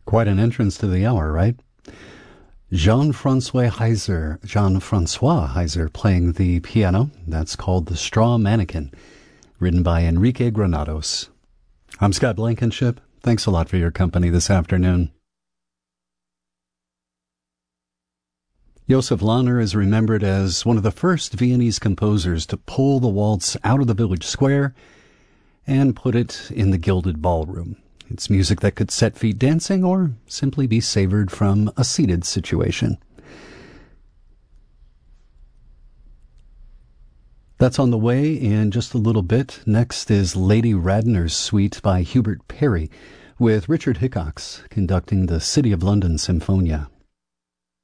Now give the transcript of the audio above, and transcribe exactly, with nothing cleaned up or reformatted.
Quite an entrance to the hour, right? Jean-Francois Heiser, Jean-Francois Heiser playing the piano. That's called The Straw Mannequin, written by Enrique Granados. I'm Scott Blankenship. Thanks a lot for your company this afternoon. Josef Lahner is remembered as one of the first Viennese composers to pull the waltz out of the village square and put it in the gilded ballroom. It's music that could set feet dancing or simply be savored from a seated situation. That's on the way in just a little bit. Next is Lady Radnor's Suite by Hubert Parry, with Richard Hickox conducting the City of London Symphonia.